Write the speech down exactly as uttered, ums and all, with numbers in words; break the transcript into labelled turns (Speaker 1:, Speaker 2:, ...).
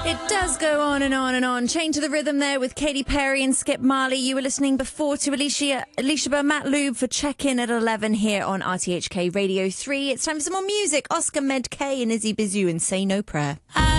Speaker 1: It does go on and on and on. Chain to the Rhythm there with Katy Perry and Skip Marley. You were listening before to Alicia, Alicia Burr, Matt Lube for Check-In at eleven here on R T H K Radio three. It's time for some more music. Oscar Med K and Izzy Bizu and Say No Prayer.